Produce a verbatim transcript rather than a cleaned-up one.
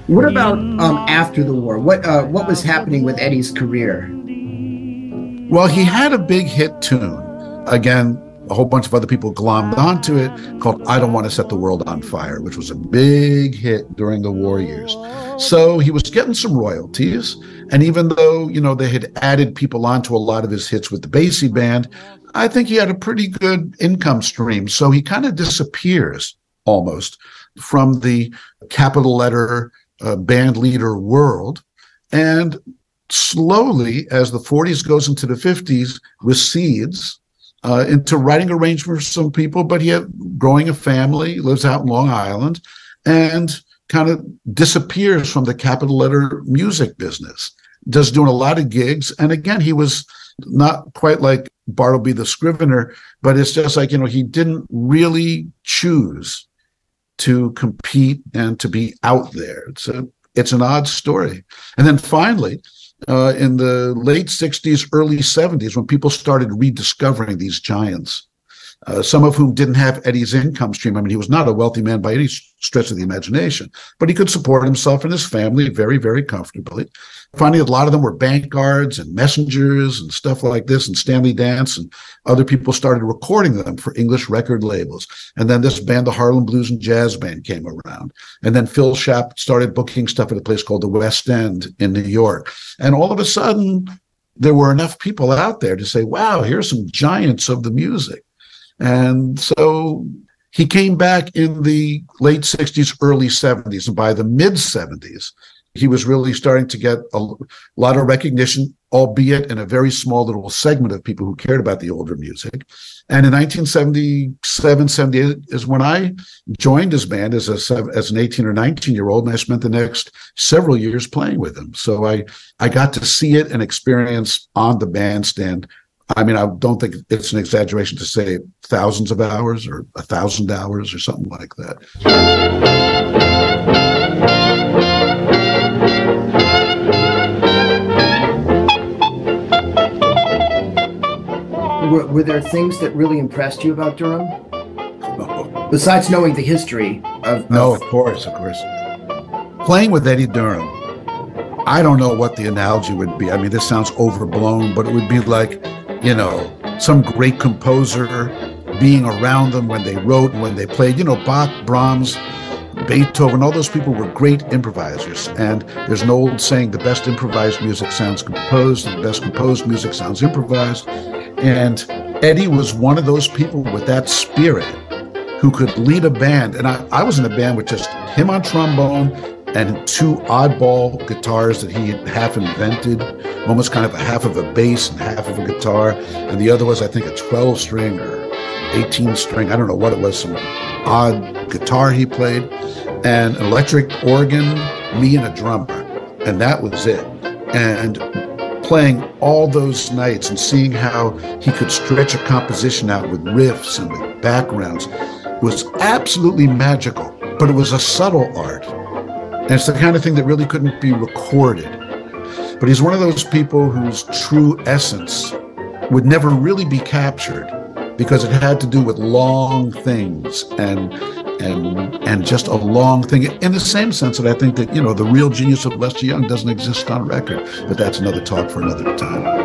What about um, after the war? What uh, what was happening with Eddie's career? Well, he had a big hit tune. Again, a whole bunch of other people glommed onto it, called I Don't Want to Set the World on Fire, which was a big hit during the war years. So he was getting some royalties. And even though, you know, they had added people onto a lot of his hits with the Basie Band, I think he had a pretty good income stream. So he kind of disappears almost from the capital letter uh, band leader world. And slowly, as the forties goes into the fifties, recedes uh, into writing arrangements for some people, but he had growing a family, lives out in Long Island, and kind of disappears from the capital letter music business, just doing a lot of gigs. And again, he was not quite like Bartleby the Scrivener, but it's just like, you know, he didn't really choose to compete and to be out there. It's a, it's an odd story. And then finally, uh, in the late sixties, early seventies, when people started rediscovering these giants, Uh, some of whom didn't have Eddie's income stream. I mean, he was not a wealthy man by any stretch of the imagination, but he could support himself and his family very, very comfortably. Finally, a lot of them were bank guards and messengers and stuff like this, and Stanley Dance and other people started recording them for English record labels. And then this band, the Harlem Blues and Jazz Band, came around. And then Phil Schaap started booking stuff at a place called the West End in New York. And all of a sudden, there were enough people out there to say, wow, here's some giants of the music. And so he came back in the late sixties, early seventies. And by the mid seventies, he was really starting to get a lot of recognition, albeit in a very small little segment of people who cared about the older music. And in nineteen seventy-seven, seventy-eight is when I joined his band as a as an eighteen or nineteen year old, and I spent the next several years playing with him. So I, I got to see it and experience on the bandstand. I mean, I don't think it's an exaggeration to say thousands of hours or a thousand hours or something like that. Were, were there things that really impressed you about Durham? No. Besides knowing the history of, of... No, of course, of course. Playing with Eddie Durham, I don't know what the analogy would be. I mean, this sounds overblown, but it would be like, you know, some great composer being around them when they wrote and when they played. You know, Bach, Brahms, Beethoven, all those people were great improvisers. And there's an old saying, the best improvised music sounds composed, and the best composed music sounds improvised. And Eddie was one of those people with that spirit who could lead a band. And I, I was in a band with just him on trombone and two oddball guitars that he had half invented, almost kind of a half of a bass and half of a guitar. And the other was, I think, a twelve string or eighteen string. I don't know what it was, some odd guitar he played, and an electric organ, me and a drummer. And that was it. And playing all those nights and seeing how he could stretch a composition out with riffs and with backgrounds was absolutely magical. But it was a subtle art. And it's the kind of thing that really couldn't be recorded. But he's one of those people whose true essence would never really be captured because it had to do with long things and and and just a long thing, in the same sense that I think that, you know, the real genius of Lester Young doesn't exist on record. But that's another talk for another time.